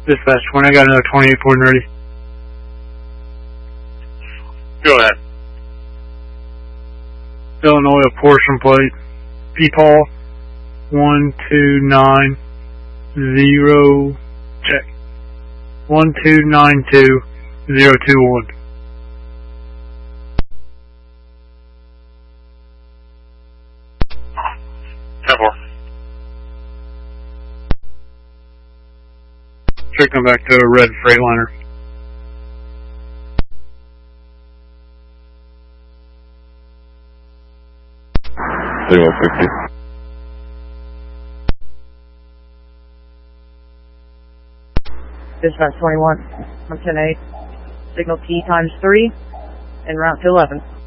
Dispatch 20, I got another 28 point ready. Go ahead. Illinois portion plate. P-Paul 1290 check. 1292021. Come back to a red Freightliner. Dispatch 21, I'm 10-8. Signal T ×3 en route to 11.